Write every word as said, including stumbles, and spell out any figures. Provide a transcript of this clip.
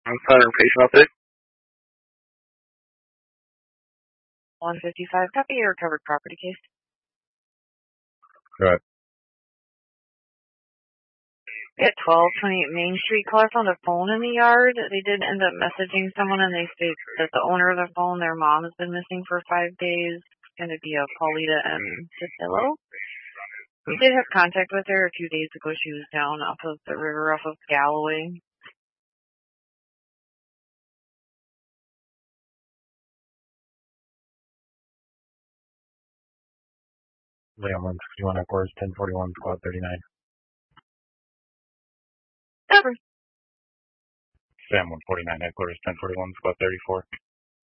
I'm Center patient update. one fifty-five, copy your recovered property case. Go ahead. At twelve twenty-eight Main Street, caller found a phone in the yard. They did end up messaging someone, and they state that the owner of the phone, their mom, has been missing for five days. It's going to be a Paulita M. Cicillo. We did have contact with her a few days ago. She was down off of the river off of Galloway. Liam one sixty-one headquarters, ten forty-one, squad thirty-nine. Over. Sam one forty-nine headquarters, ten forty-one, squad thirty-four.